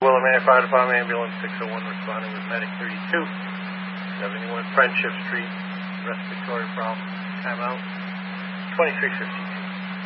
Willow Manor Fire Department Ambulance 601 responding with Medic 32. 71 Friendship Street, respiratory problem. Time out. 2352.